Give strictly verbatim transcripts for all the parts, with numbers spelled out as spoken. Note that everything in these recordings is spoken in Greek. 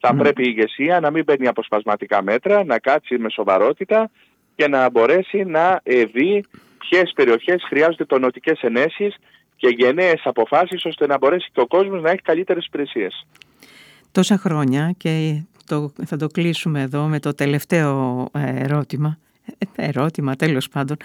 Θα Mm. πρέπει η ηγεσία να μην παίρνει αποσπασματικά μέτρα, να κάτσει με σοβαρότητα και να μπορέσει να ε, δει ποιες περιοχές χρειάζονται τονωτικές ενέσεις και γενναίες αποφάσεις, ώστε να μπορέσει και ο κόσμος να έχει καλύτερες υπηρεσίες. Τόσα χρόνια, και το, θα το κλείσουμε εδώ με το τελευταίο ερώτημα, ερώτημα τέλος πάντων,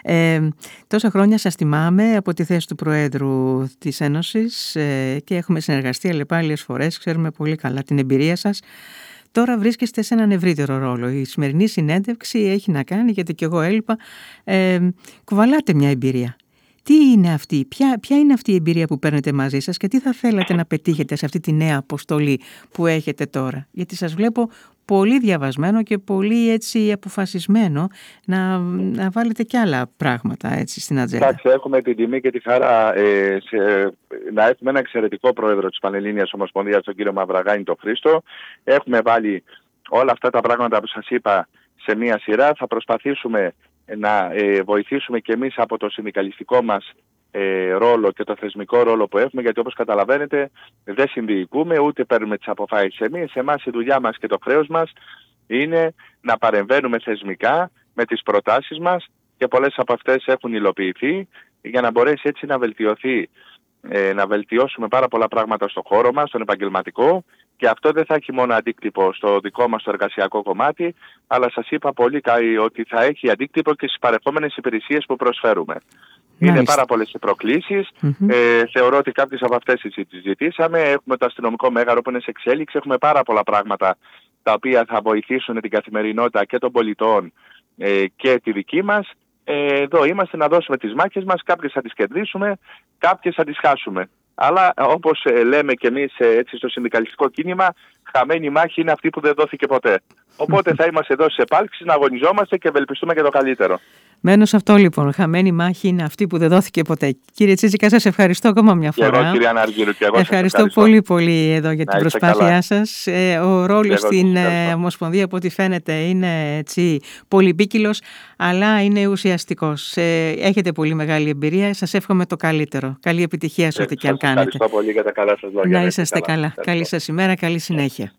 ε, τόσα χρόνια σας θυμάμαι από τη θέση του Προέδρου της Ένωσης ε, και έχουμε συνεργαστεί αλλεπάλληλες φορές, ξέρουμε πολύ καλά την εμπειρία σας. Τώρα βρίσκεστε σε έναν ευρύτερο ρόλο. Η σημερινή συνέντευξη έχει να κάνει, γιατί και εγώ έλειπα, ε, κουβαλάτε μια εμπειρία. Τι είναι αυτή, ποια, ποια είναι αυτή η εμπειρία που παίρνετε μαζί σας και τι θα θέλατε να πετύχετε σε αυτή τη νέα αποστολή που έχετε τώρα? Γιατί σας βλέπω πολύ διαβασμένο και πολύ έτσι αποφασισμένο να, να βάλετε κι άλλα πράγματα έτσι στην ατζέντα. Εντάξει, έχουμε την τιμή και τη χαρά ε, σε, να έχουμε ένα εξαιρετικό πρόεδρο της Πανελλήνιας Ομοσπονδίας, τον κύριο Μαυραγάνη τον Χρήστο. Έχουμε βάλει όλα αυτά τα πράγματα που σας είπα σε μία σειρά. Θα προσπαθήσουμε να ε, βοηθήσουμε και εμείς από το συνδικαλιστικό μας ε, ρόλο και το θεσμικό ρόλο που έχουμε, γιατί όπως καταλαβαίνετε δεν συνδιοικούμε ούτε παίρνουμε τις αποφάσεις εμείς. Εμάς η δουλειά μας και το χρέος μας είναι να παρεμβαίνουμε θεσμικά με τις προτάσεις μας και πολλές από αυτές έχουν υλοποιηθεί για να μπορέσει έτσι να βελτιωθεί, ε, να βελτιώσουμε πάρα πολλά πράγματα στο χώρο μας, στον επαγγελματικό, και αυτό δεν θα έχει μόνο αντίκτυπο στο δικό μας το εργασιακό κομμάτι, αλλά σας είπα πολύ καλή ότι θα έχει αντίκτυπο και στις παρεχόμενες υπηρεσίες που προσφέρουμε. Είναι Μάλιστα. πάρα πολλές οι προκλήσεις. Mm-hmm. Ε, θεωρώ ότι κάποιες από αυτές τις συζητήσαμε. Έχουμε το αστυνομικό μέγαρο που είναι σε εξέλιξη. Έχουμε πάρα πολλά πράγματα τα οποία θα βοηθήσουν την καθημερινότητα και των πολιτών ε, και τη δική μας. Ε, εδώ είμαστε να δώσουμε τις μάχες μας. Κάποιες θα τις κερδίσουμε, κάποιες θα τις χάσουμε. Αλλά όπως ε, λέμε και εμείς ε, έτσι στο συνδικαλιστικό κίνημα, χαμένη μάχη είναι αυτή που δεν δόθηκε ποτέ. Οπότε θα είμαστε εδώ στις επάλξεις να αγωνιζόμαστε και ευελπιστούμε και το καλύτερο. Μένω σε αυτό λοιπόν. Χαμένη μάχη είναι αυτή που δεν δόθηκε ποτέ. Κύριε Τσίτσικα, σας ευχαριστώ ακόμα μια φορά. Και εγώ, κύριε Αναργύρου, και εγώ ευχαριστώ, ευχαριστώ πολύ πολύ εδώ για την προσπάθειά καλά. σας. Ε, ο ρόλος στην ε, Ομοσπονδία, από ό,τι φαίνεται, είναι έτσι πολυπίκυλος, αλλά είναι ουσιαστικός. Ε, έχετε πολύ μεγάλη εμπειρία. Σας εύχομαι το καλύτερο. Καλή επιτυχία σε ό,τι και αν κάνετε. Ευχαριστώ πολύ για τα καλά σας λόγια. Να είσαστε καλά. καλά. Καλή σας ημέρα, καλή συνέχεια.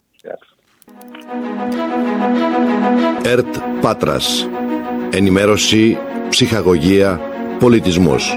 ΕΡΤ Πάτρας. Ενημέρωση, ψυχαγωγία, πολιτισμός.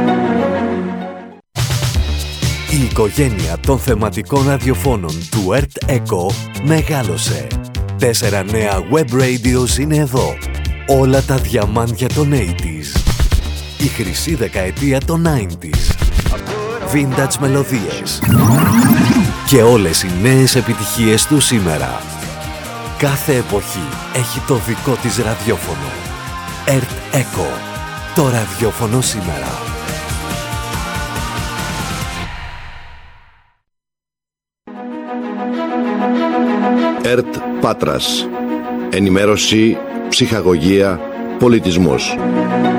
Η οικογένεια των θεματικών ραδιοφώνων του ΕΡΤ ΕΚΟ μεγάλωσε. Τέσσερα νέα web radios είναι εδώ. Όλα τα διαμάντια των ογδόντα. Η χρυσή δεκαετία των ενενήντα. Vintage μελωδίες. Και όλες οι νέες επιτυχίες του σήμερα. Κάθε εποχή έχει το δικό της ραδιόφωνο. ΕΡΤ ΕΚΟ. Το ραδιόφωνο σήμερα. ΕΡΤ Πάτρας. Ενημέρωση, ψυχαγωγία, πολιτισμός.